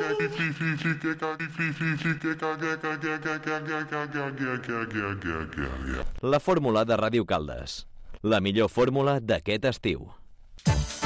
La fórmula de Ràdio Caldes. La millor fórmula d'aquest estiu.